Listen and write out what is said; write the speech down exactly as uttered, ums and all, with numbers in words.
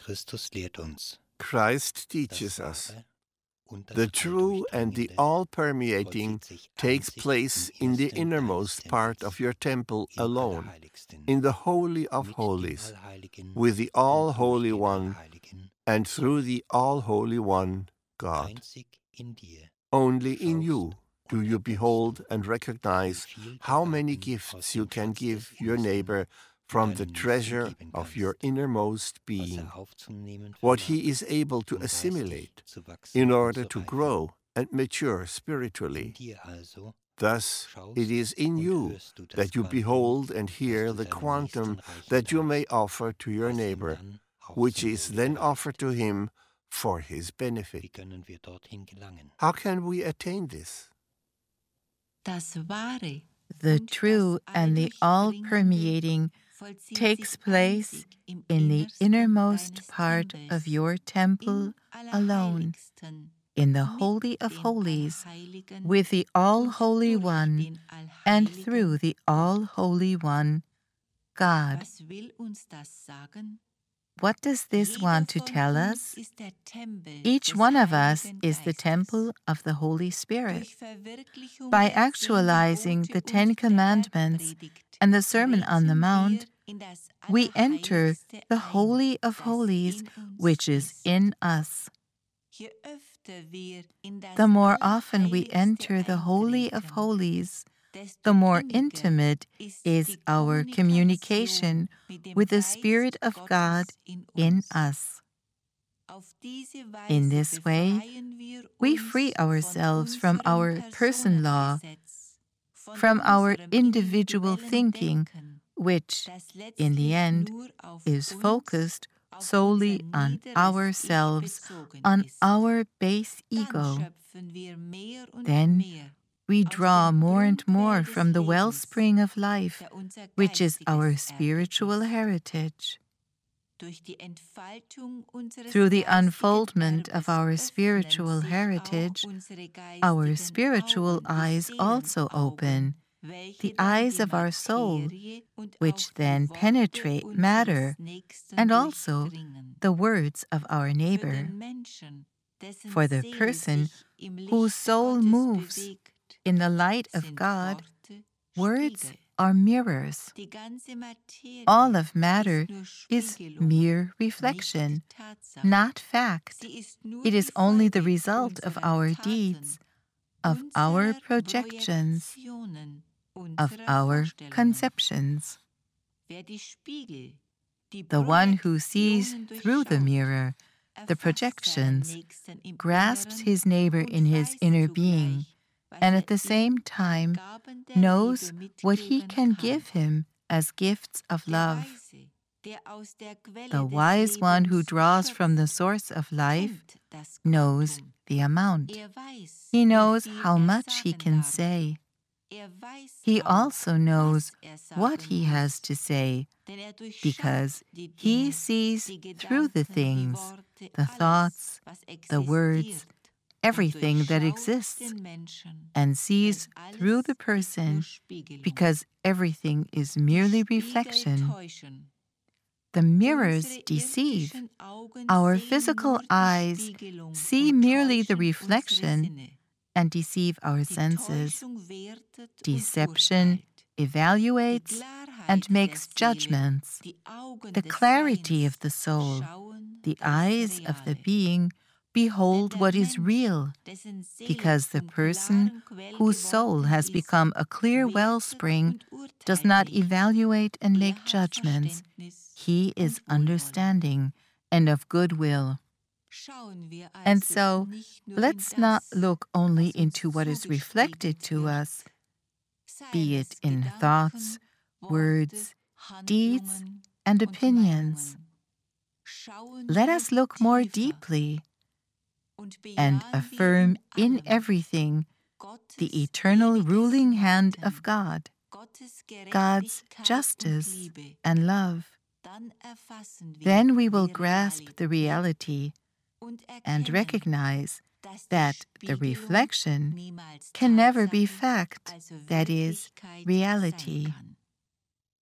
Christ teaches us. The true and the all-permeating takes place in the innermost part of your temple alone, in the Holy of Holies, with the All-Holy One and through the All-Holy One, God. Only in you do you behold and recognize how many gifts you can give your neighbor from the treasure of your innermost being, what he is able to assimilate in order to grow and mature spiritually. Thus, it is in you that you behold and hear the quantum that you may offer to your neighbor, which is then offered to him for his benefit. How can we attain this? The true and the all-permeating takes place in the innermost part of your temple alone, in the Holy of Holies, with the All-Holy One and through the All-Holy One, God. What does this want to tell us? Each one of us is the temple of the Holy Spirit. By actualizing the Ten Commandments and the Sermon on the Mount, we enter the Holy of Holies, which is in us. The more often we enter the Holy of Holies, the more intimate is our communication with the Spirit of God in us. In this way, we free ourselves from our person law, from our individual thinking, which, in the end, is focused solely on ourselves, on our base ego. Then we draw more and more from the wellspring of life, which is our spiritual heritage. Through the unfoldment of our spiritual heritage, our spiritual eyes also open, the eyes of our soul, which then penetrate matter, and also the words of our neighbor. For the person whose soul moves in the light of God, words are mirrors. All of matter is mere reflection, not fact. It is only the result of our deeds, of our projections, of our conceptions. The one who sees through the mirror, the projections, grasps his neighbor in his inner being, and at the same time knows what he can give him as gifts of love. The wise one who draws from the source of life knows the amount. He knows how much he can say. He also knows what he has to say, because he sees through the things, the thoughts, the words, everything that exists, and sees through the person, because everything is merely reflection. The mirrors deceive. Our physical eyes see merely the reflection and deceive our senses. Deception evaluates and makes judgments. The clarity of the soul, the eyes of the being, behold what is real, because the person whose soul has become a clear wellspring does not evaluate and make judgments. He is understanding and of good will. And so, let's not look only into what is reflected to us, be it in thoughts, words, deeds, and opinions. Let us look more deeply and affirm in everything the eternal ruling hand of God, God's justice and love. Then we will grasp the reality and recognize that the reflection can never be fact, that is, reality.